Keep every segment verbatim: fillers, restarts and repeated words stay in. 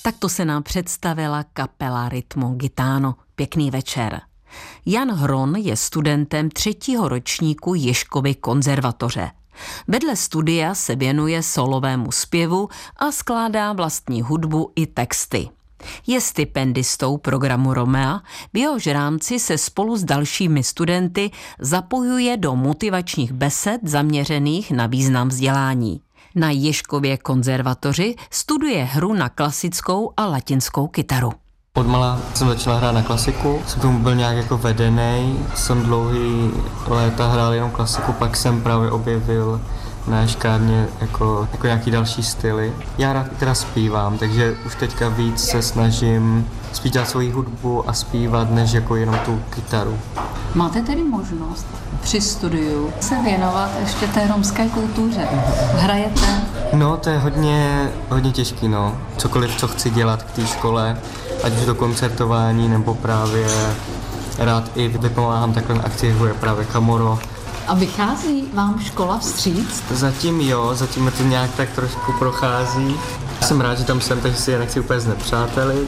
Takto se nám představila kapela Rytmo Gitano. Pěkný večer. Jan Hron je studentem třetího ročníku Ježkovy konzervatoře. Vedle studia se věnuje solovému zpěvu a skládá vlastní hudbu i texty. Je stipendistou programu Romea, v jehož rámci se spolu s dalšími studenty zapojuje do motivačních besed zaměřených na význam vzdělání. Na Ježkově konzervatoři studuje hru na klasickou a latinskou kytaru. Odmala jsem začala hrát na klasiku, jsem tomu byl nějak jako vedenej, jsem dlouhý léta hrál jenom klasiku, pak jsem právě objevil na škárně jako, jako nějaký další styly. Já rád teda zpívám, takže už teďka víc se snažím zpívat svoji hudbu a zpívat, než jako jenom tu kytaru. Máte tedy možnost při studiu se věnovat ještě té romské kultuře? Hrajete? No, to je hodně, hodně těžký, no. Cokoliv, co chci dělat k té škole, ať už to koncertování, nebo právě rád i vypomáhám takhle na akci, jako je právě Kamoro. A vychází vám škola vstříc? Zatím jo, zatím to nějak tak trošku prochází. Jsem rád, že tam jsem, takže si je nechci úplně znepřátelit.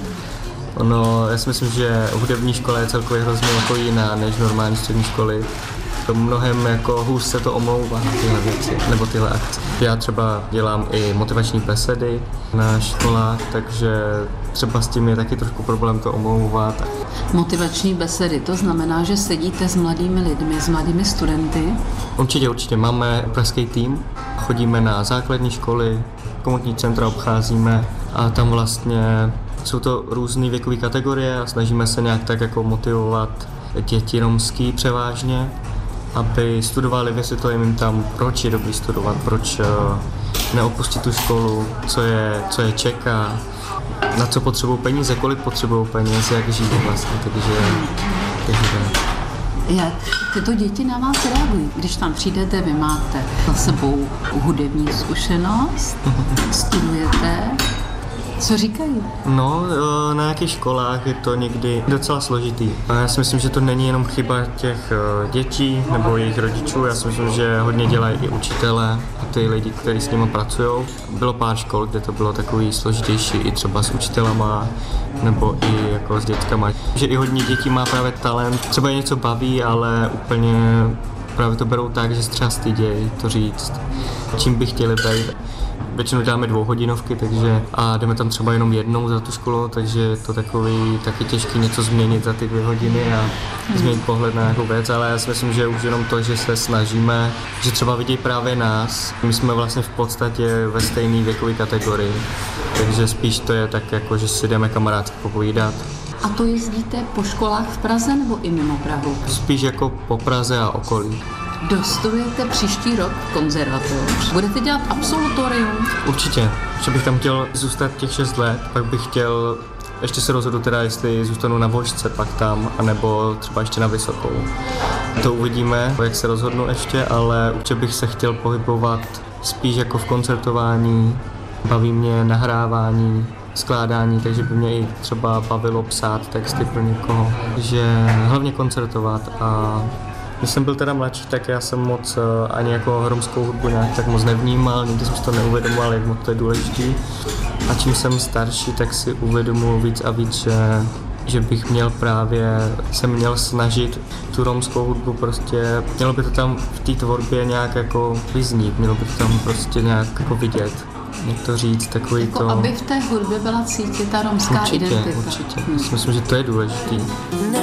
Ono, já si myslím, že hudební škola je celkově hrozně jako jiná než normální střední školy. To mnohem jako hůř se to omlouvá, tyhle věci, nebo tyhle akce. Já třeba dělám i motivační besedy na školách, takže třeba s tím je taky trošku problém to omlouvat. Motivační besedy, to znamená, že sedíte s mladými lidmi, s mladými studenty? Určitě, určitě. Máme pražský tým, chodíme na základní školy, komunitní centra obcházíme a tam vlastně jsou to různé věkové kategorie a snažíme se nějak tak jako motivovat děti romský převážně, aby studovali, vysvětlujeme jim tam, proč je dobrý studovat, proč neopustit tu školu, co je, co je čeká, na co potřebují peníze, kolik potřebují peněz, jak žít vlastně, takže, takže tak. Jak tyto děti na vás reagují, když tam přijdete, vy máte za sebou hudební zkušenost, studujete, co říkají? No, na nějakých školách je to někdy docela složitý. A já si myslím, že to není jenom chyba těch dětí nebo jejich rodičů, já si myslím, že hodně dělají i učitelé a ty lidi, kteří s nimi pracují. Bylo pár škol, kde to bylo takový složitější i třeba s učitelama nebo i jako s dětkama. Že i hodně dětí má právě talent, třeba je něco baví, ale úplně právě to berou tak, že se třeba stydějí to říct, čím by chtěli být. Většinou děláme dvouhodinovky, takže a jdeme tam třeba jenom jednou za tu školu, takže je to takový taky těžký něco změnit za ty dvě hodiny a změnit pohled na nějakou věc, ale já si myslím, že už jenom to, že se snažíme, že třeba vidí právě nás, my jsme vlastně v podstatě ve stejné věkové kategorii, takže spíš to je tak jako, že si jdeme kamarádsky popovídat. A to jezdíte po školách v Praze nebo i mimo Prahu? Spíš jako po Praze a okolí. Dostudujete příští rok konzervatoř? Budete dělat absolutorium? Určitě. Že bych tam chtěl zůstat těch šest let, pak bych chtěl, ještě se rozhodu teda, jestli zůstanu na Vožce pak tam, anebo třeba ještě na Vysokou. To uvidíme, jak se rozhodnu ještě, ale určitě bych se chtěl pohybovat spíš jako v koncertování, baví mě nahrávání, skládání, takže by mě i třeba bavilo psát texty pro někoho, že hlavně koncertovat. A když jsem byl teda mladší, tak já jsem moc ani jako romskou hudbu nějak tak moc nevnímal, nikdy jsem si to neuvědomoval, jak moc to je důležitý. A čím jsem starší, tak si uvědomuji víc a víc, že, že bych měl právě, se měl snažit tu romskou hudbu prostě, mělo by to tam v té tvorbě nějak jako vyznít, mělo by to tam prostě nějak jako vidět. Jak to říct, takový jako to... aby v té hudbě byla cítit ta romská určitě, identita. Určitě, určitě. Myslím, že to je důležitý.